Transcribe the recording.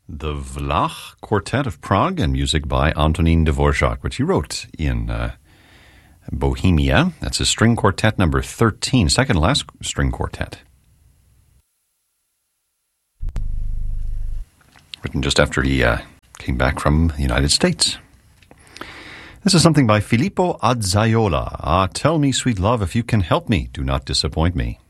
The Vlach Quartet of Prague and music by Antonín Dvořák, which he wrote in Bohemia. That's his string quartet number 13, second last string quartet. Written just after he came back from the United States. This is something by Filippo Azzaiola. Ah, tell me, sweet love, if you can help me, do not disappoint me.